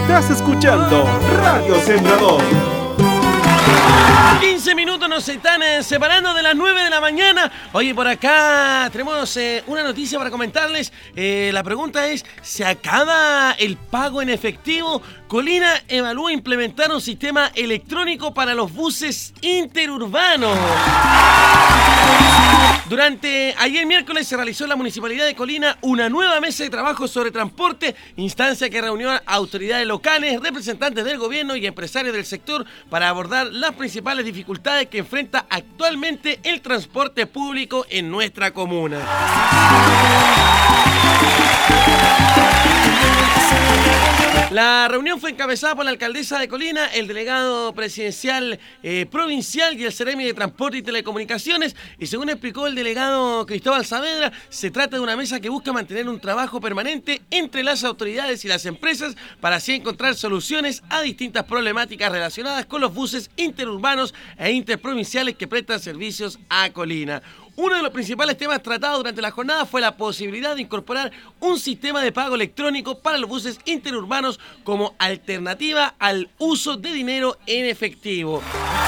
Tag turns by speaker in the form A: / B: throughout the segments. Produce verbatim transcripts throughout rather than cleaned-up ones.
A: Estás escuchando Radio Sembrador.
B: quince minutos nos están eh, separando de las nueve de la mañana. Oye, por acá tenemos eh, una noticia para comentarles. Eh, la pregunta es, ¿se acaba el pago en efectivo? Colina evalúa implementar un sistema electrónico para los buses interurbanos. Durante ayer miércoles se realizó en la Municipalidad de Colina una nueva mesa de trabajo sobre transporte, instancia que reunió a autoridades locales, representantes del gobierno y empresarios del sector para abordar las principales dificultades que enfrenta actualmente el transporte público en nuestra comuna. La reunión fue encabezada por la alcaldesa de Colina, el delegado presidencial eh, provincial y el Seremi de Transporte y Telecomunicaciones, y según explicó el delegado Cristóbal Saavedra, se trata de una mesa que busca mantener un trabajo permanente entre las autoridades y las empresas para así encontrar soluciones a distintas problemáticas relacionadas con los buses interurbanos e interprovinciales que prestan servicios a Colina. Uno de los principales temas tratados durante la jornada fue la posibilidad de incorporar un sistema de pago electrónico para los buses interurbanos como alternativa al uso de dinero en efectivo.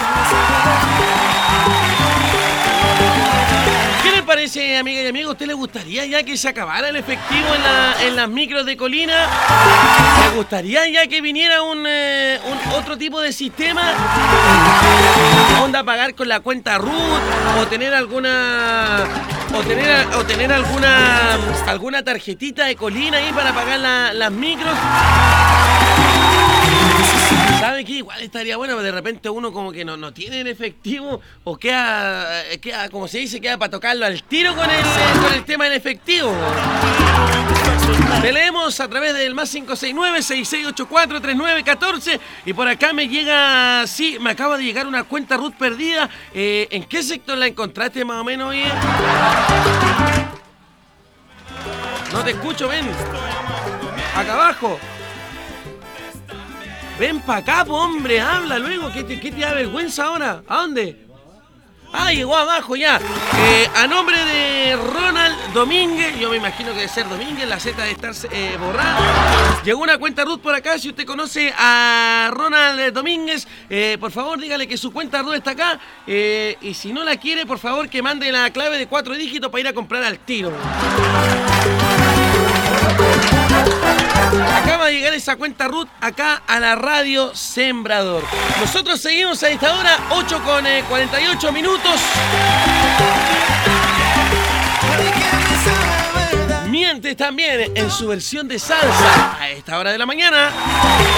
B: ¿Qué le parece, amiga y amigo? ¿A usted le gustaría ya que se acabara el efectivo en, la, en las micros de Colina? ¿Le gustaría ya que viniera un, eh, un otro tipo de sistema? ¿Onda pagar con la cuenta R U T? ¿O tener alguna... O tener, o tener alguna alguna tarjetita de Colina ahí para pagar la, las micros? ¿Sabe qué? Igual estaría bueno, pero de repente uno como que no, no tiene en efectivo o queda, queda, como se dice, queda para tocarlo al tiro con el, con el tema del efectivo. Te leemos a través del más cinco seis nueve, seis seis ocho cuatro, tres nueve uno cuatro y por acá me llega, sí, me acaba de llegar una cuenta R U T perdida. Eh, ¿En qué sector la encontraste más o menos, oye? No te escucho, ven. Acá abajo. Ven pa' acá, po, hombre, habla luego. ¿Qué te, qué te da vergüenza ahora? ¿A dónde? Ah, llegó abajo ya. Eh, a nombre de Ronald Domínguez, yo me imagino que debe ser Domínguez, la Z de estar eh, borrada. Llegó una cuenta R U T por acá. Si usted conoce a Ronald Domínguez, eh, por favor dígale que su cuenta R U T está acá. Eh, y si no la quiere, por favor que mande la clave de cuatro dígitos para ir a comprar al tiro. Acaba de llegar esa cuenta R U T acá a la Radio Sembrador. Nosotros seguimos a esta hora, ocho con cuarenta y ocho minutos. Mientes también en su versión de salsa a esta hora de la mañana.